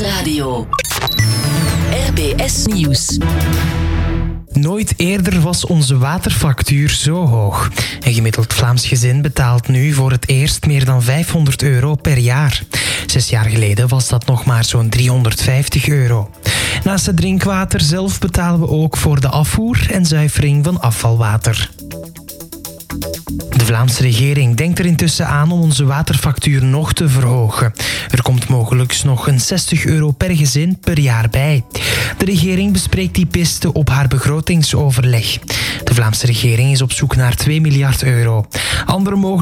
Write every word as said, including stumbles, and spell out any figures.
Nieuwsradio. R B S Nieuws. Nooit eerder was onze waterfactuur zo hoog. Een gemiddeld Vlaams gezin betaalt nu voor het eerst meer dan vijfhonderd euro per jaar. Zes jaar geleden was dat nog maar zo'n driehonderdvijftig euro. Naast het drinkwater zelf betalen we ook voor de afvoer en zuivering van afvalwater. De Vlaamse regering denkt er intussen aan om onze waterfactuur nog te verhogen. Er komt mogelijk nog een zestig euro per gezin per jaar bij. De regering bespreekt die piste op haar begrotingsoverleg. De Vlaamse regering is op zoek naar twee miljard euro. Andere mogelijkheden